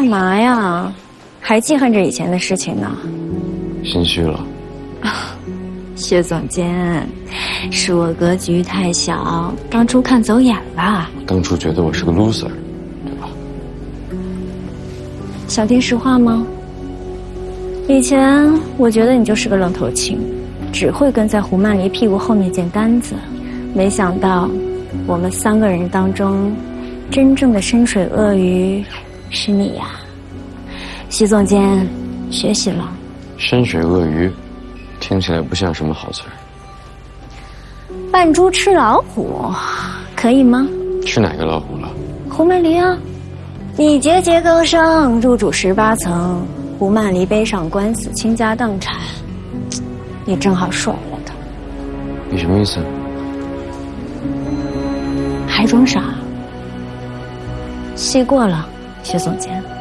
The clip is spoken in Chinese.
嘛呀？还记恨着以前的事情呢？ 心虚了。 薛总监，是我格局太小，当初看走眼了。 当初觉得我是个 loser， 对吧？ 想听实话吗？以前我觉得你就是个愣头青，只会跟在胡曼黎屁股后面捡单子。没想到，我们3个人当中，真正的深水鳄鱼是你呀，徐总监，学习了。 深水鳄鱼，听起来不像什么好词儿。 扮猪吃老虎，可以吗？ 吃哪个老虎了？ 胡曼黎啊，你节节高升，入主18层，胡曼黎背上官司，倾家荡产，你正好甩了他。 你什么意思？ 还装傻？戏过了，薛总监。